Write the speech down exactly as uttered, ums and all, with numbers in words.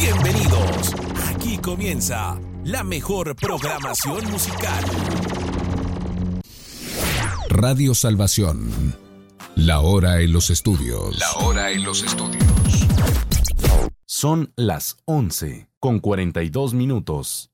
Bienvenidos. Aquí comienza la mejor programación musical. Radio Salvación. La hora en los estudios. La hora en los estudios. Son las once con cuarenta y dos minutos.